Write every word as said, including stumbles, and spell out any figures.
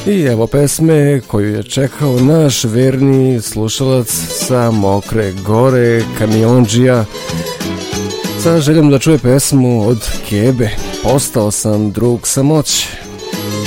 I evo pesme koju je čekao naš verni slušalac sa Mokre gore, Kamiondžija, sa željom da čuje pesmu od Kebe, Postao sam drug samoće.